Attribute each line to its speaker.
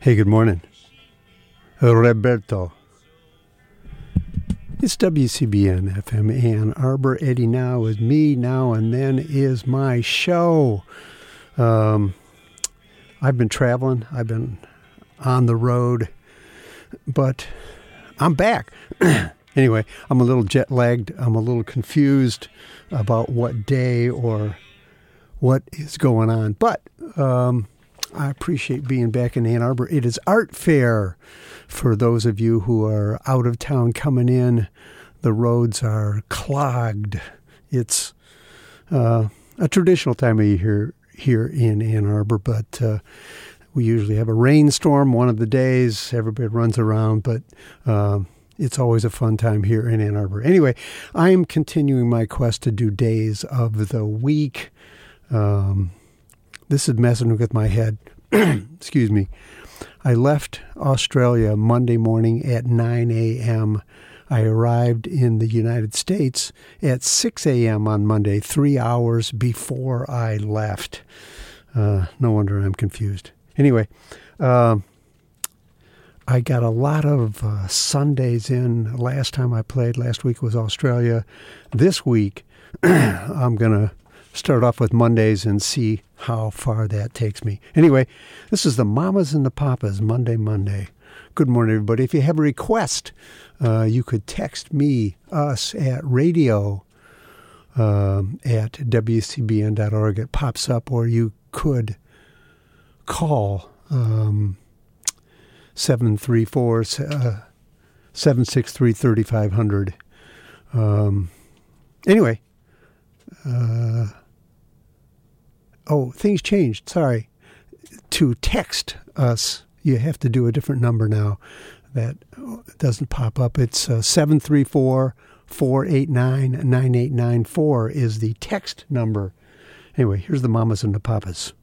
Speaker 1: Hey, good morning. Roberto. It's WCBN FM Ann Arbor. Eddie Now is me. Now and Then is my show. I've been traveling. I've been on the road. But I'm back. Anyway, I'm a little jet-lagged. I'm a little confused about what day or what is going on. But I appreciate being back in Ann Arbor. It is Art Fair for those of you who are out of town coming in. The roads are clogged. It's a traditional time of year here in Ann Arbor, but we usually have a rainstorm one of the days. Everybody runs around, but it's always a fun time here in Ann Arbor. Anyway, I am continuing my quest to do days of the week. This is messing with my head. Excuse me. I left Australia Monday morning at 9 a.m. I arrived in the United States at 6 a.m. on Monday, 3 hours before I left. No wonder I'm confused. Anyway, I got a lot of Sundays in. Last time I played, last week was Australia. This week, I'm going to start off with Mondays and see how far that takes me. Anyway, this is the Mamas and the Papas, Monday. Good morning, everybody. If you have a request, you could text us at radio at wcbn.org. It pops up, or you could call 734-763-3500. Anyway, things changed. Sorry. To text us, you have to do a different number now. That doesn't pop up. It's 734-489-9894 is the text number. Anyway, here's the Mamas and the Papas.